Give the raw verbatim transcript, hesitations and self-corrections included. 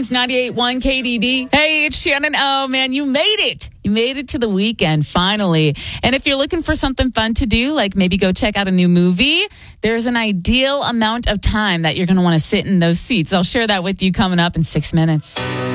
Mornings, ninety-eight point one K D D. Hey, it's Shannon. Oh, man, you made it. You made it to the weekend, finally. And if you're looking for something fun to do, like maybe go check out a new movie, there's an ideal amount of time that you're going to want to sit in those seats. I'll share that with you coming up in six minutes.